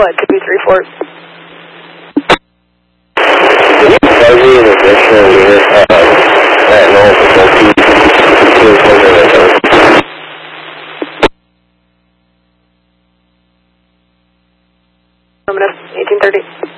2B34. Fuzzy and additional unit at North Milwaukee. Affirmative, 1830.